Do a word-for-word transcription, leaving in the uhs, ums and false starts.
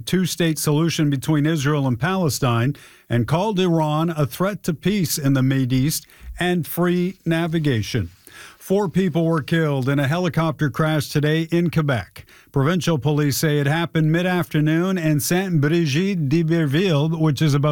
two-state solution between Israel and Palestine and called Iran a threat to peace in the Mideast and free navigation. Four people were killed in a helicopter crash today in Quebec. Provincial police say it happened mid-afternoon in Saint-Brigitte-d'Iberville, which is about